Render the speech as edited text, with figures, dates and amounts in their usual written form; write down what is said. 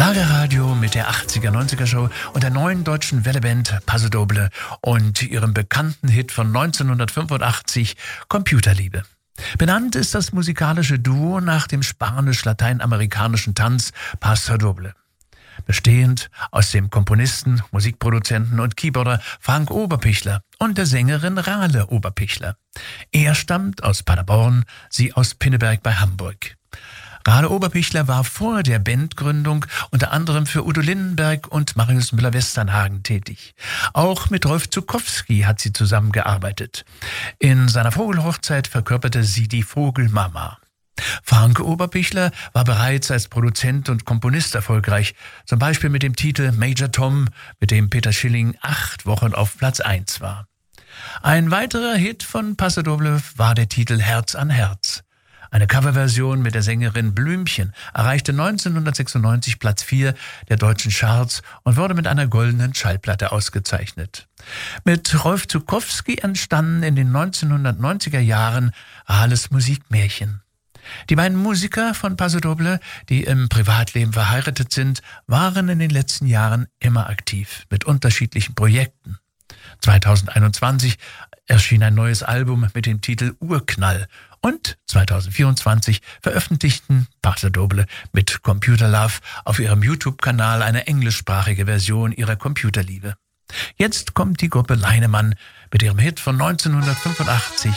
Schlagerradio mit der 80er, 90er Show und der neuen deutschen Welleband Paso Doble und ihrem bekannten Hit von 1985 Computerliebe. Benannt ist das musikalische Duo nach dem spanisch-lateinamerikanischen Tanz Paso Doble. Bestehend aus dem Komponisten, Musikproduzenten und Keyboarder Frank Oberpichler und der Sängerin Rale Oberpichler. Er stammt aus Paderborn, sie aus Pinneberg bei Hamburg. Rale Oberpichler war vor der Bandgründung unter anderem für Udo Lindenberg und Marius Müller-Westernhagen tätig. Auch mit Rolf Zuckowski hat sie zusammengearbeitet. In seiner Vogelhochzeit verkörperte sie die Vogelmama. Frank Oberpichler war bereits als Produzent und Komponist erfolgreich, zum Beispiel mit dem Titel Major Tom, mit dem Peter Schilling 8 Wochen auf Platz 1 war. Ein weiterer Hit von Paso Doble war der Titel Herz an Herz. Eine Coverversion mit der Sängerin Blümchen erreichte 1996 Platz 4 der deutschen Charts und wurde mit einer goldenen Schallplatte ausgezeichnet. Mit Rolf Zuckowski entstanden in den 1990er Jahren Rales Musikmärchen. Die beiden Musiker von Paso Doble, die im Privatleben verheiratet sind, waren in den letzten Jahren immer aktiv mit unterschiedlichen Projekten. 2021 erschien ein neues Album mit dem Titel Urknall und 2024 veröffentlichten Paso Doble mit Computer Love auf ihrem YouTube-Kanal eine englischsprachige Version ihrer Computerliebe. Jetzt kommt die Gruppe Leinemann mit ihrem Hit von 1985